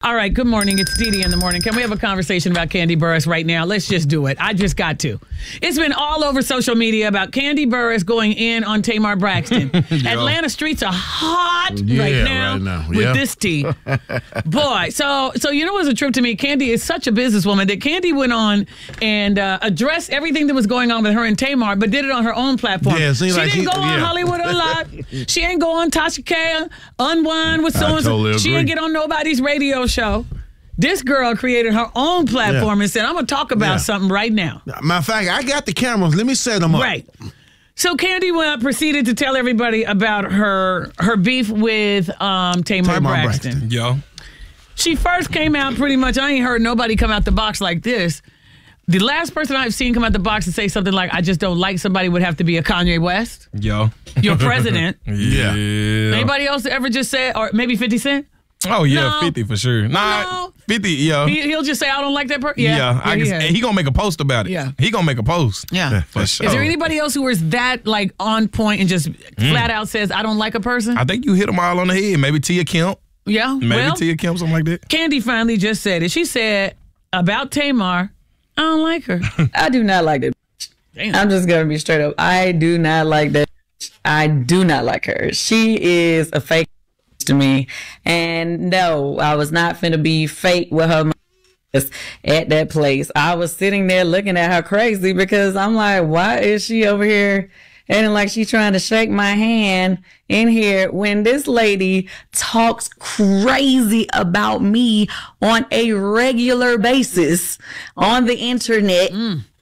All right, good morning. It's Dee Dee in the morning. Can we have a conversation about Kandi Burruss right now? Let's just do it. I just got to. It's been all over social media about Kandi Burruss going in on Tamar Braxton. Atlanta streets are hot right now with this tea. Boy, so you know what's a trip to me? Kandi is such a businesswoman that Kandi went on and addressed everything that was going on with her and Tamar, but did it on her own platform. Yeah, she didn't go on Hollywood Unlocked. She ain't go on Tasha K, Unwind with so-and-so. She didn't get on nobody's radio show. This girl created her own platform and said, I'm going to talk about something right now. Matter of fact, I got the cameras. Let me set them up. Right. So Kandi proceeded to tell everybody about her beef with Tamar Braxton. Yo. She first came out pretty much, I ain't heard nobody come out the box like this. The last person I've seen come out the box and say something like, I just don't like somebody would have to be a Kanye West. Yo. Your president. Yeah. Anybody else ever just say, or maybe 50 Cent? Oh, yeah, No. 50 for sure. No. 50, yo. He'll just say, I don't like that person? He gonna make a post about it. Yeah. He gonna make a post. Yeah. For sure. Is there anybody else who is that like on point and just flat out says, I don't like a person? I think you hit them all on the head. Maybe Tia Kemp. Yeah. Maybe Tia Kemp, something like that. Kandi finally just said it. She said about Tamar, I don't like her. I do not like that. Damn. I'm just going to be straight up. I do not like that. I do not like her. She is a fake to me. And no, I was not finna be fake with her at that place. I was sitting there looking at her crazy because I'm like, why is she over here and like she's trying to shake my hand in here when this lady talks crazy about me on a regular basis on the internet.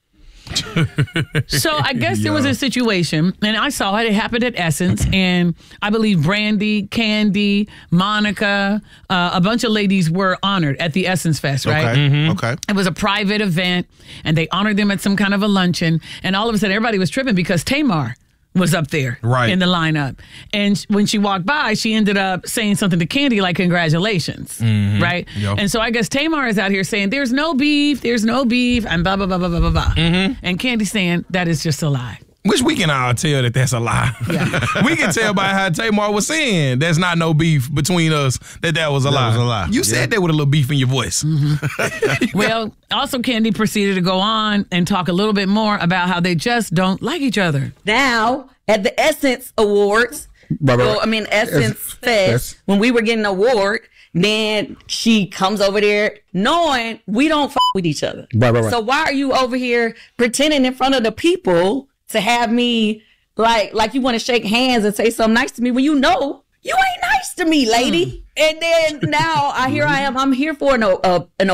So I guess there was a situation, and I saw it. It happened at Essence, and I believe Brandy, Kandi, Monica, a bunch of ladies were honored at the Essence Fest, right? Okay. It was a private event, and they honored them at some kind of a luncheon, and all of a sudden everybody was tripping because Tamar was up there in the lineup. And when she walked by, she ended up saying something to Kandi like, congratulations, right? Yep. And so I guess Tamar is out here saying, there's no beef, and blah, blah, blah, blah, blah, blah, blah. And Kandi saying, that is just a lie. Which we can all tell that that's a lie. Yeah. We can tell by how Tamar was saying there's not no beef between us, that was a lie. was a lie. You said that with a little beef in your voice. Well, also Kandi proceeded to go on and talk a little bit more about how they just don't like each other. Now, at the Essence Awards, Essence Fest, when we were getting an award, then she comes over there knowing we don't f*** with each other. Right. So why are you over here pretending in front of the people to have me like you want to shake hands and say something nice to me when you know you ain't nice to me, lady? And then now here I am. I'm here for an